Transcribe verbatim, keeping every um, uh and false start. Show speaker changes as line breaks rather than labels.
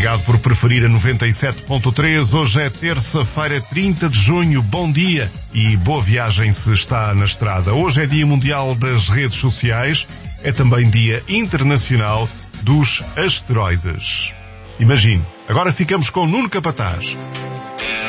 Obrigado por preferir a noventa e sete ponto três. Hoje é terça-feira, trinta de junho. Bom dia e boa viagem se está na estrada. Hoje é Dia Mundial das Redes Sociais. É também Dia Internacional dos Asteroides. Imagine. Agora ficamos com Nuno Capataz.